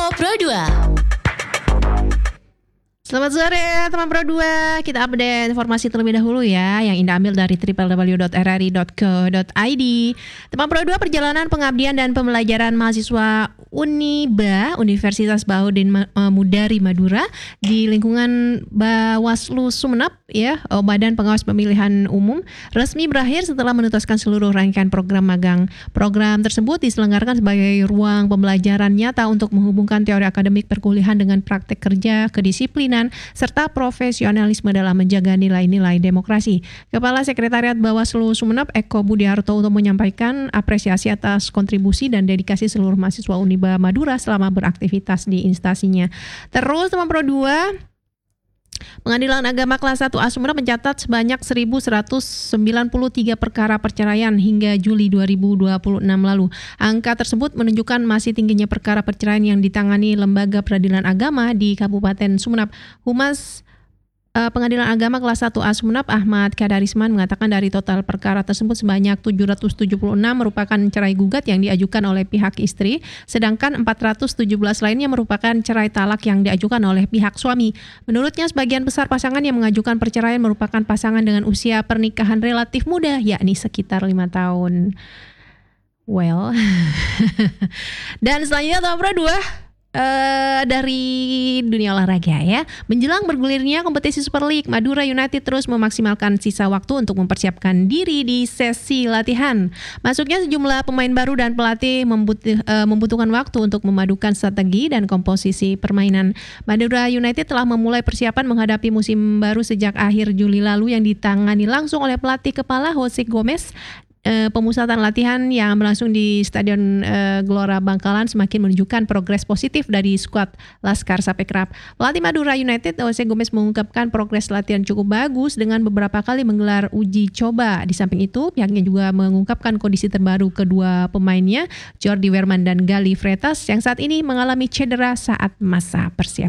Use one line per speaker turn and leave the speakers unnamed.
Pro 2.
Selamat sore teman Pro 2. Kita update informasi terlebih dahulu ya, yang Indah ambil dari www.rri.co.id. Teman Pro 2, perjalanan pengabdian dan pembelajaran mahasiswa Uniba Universitas Bahodin Mudari Madura di lingkungan Bawaslu Sumeneb ya, Badan Pengawas Pemilihan Umum resmi berakhir setelah menuntaskan seluruh rangkaian program magang. Program tersebut diselenggarakan sebagai ruang pembelajaran nyata untuk menghubungkan teori akademik perkuliahan dengan praktek kerja, kedisiplinan serta profesionalisme dalam menjaga nilai-nilai demokrasi. Kepala Sekretariat Bawaslu Sumeneb Eko Budiarto untuk menyampaikan apresiasi atas kontribusi dan dedikasi seluruh mahasiswa Uniba Madura selama beraktivitas di instansinya. Terus teman Pro 2, Pengadilan Agama Kelas 1A Sumeneb mencatat sebanyak 1.193 perkara perceraian hingga Juli 2026 lalu. Angka tersebut menunjukkan masih tingginya perkara perceraian yang ditangani Lembaga Peradilan Agama di Kabupaten Sumeneb. Humas Pengadilan Agama Kelas 1A Sumeneb Ahmad Kadarisman mengatakan dari total perkara tersebut sebanyak 776 merupakan cerai gugat yang diajukan oleh pihak istri, sedangkan 417 lainnya merupakan cerai talak yang diajukan oleh pihak suami. Menurutnya sebagian besar pasangan yang mengajukan perceraian merupakan pasangan dengan usia pernikahan relatif muda, yakni sekitar 5 tahun. Well, dan selanjutnya teman Pro 2, dari dunia olahraga ya. Menjelang bergulirnya kompetisi Super League, Madura United terus memaksimalkan sisa waktu untuk mempersiapkan diri di sesi latihan. Masuknya sejumlah pemain baru dan pelatih membutuhkan waktu untuk memadukan strategi dan komposisi permainan. Madura United telah memulai persiapan menghadapi musim baru sejak akhir Juli lalu yang ditangani langsung oleh pelatih kepala Jose Gomez. Pemusatan latihan yang berlangsung di Stadion Gelora Bangkalan semakin menunjukkan progres positif dari skuad Laskar Sapekraf. Pelatih Madura United Jose Gomez mengungkapkan progres latihan cukup bagus dengan beberapa kali menggelar uji coba. Di samping itu, pihaknya juga mengungkapkan kondisi terbaru kedua pemainnya, Jordi Werman dan Gali Freitas, yang saat ini mengalami cedera saat masa persiapan.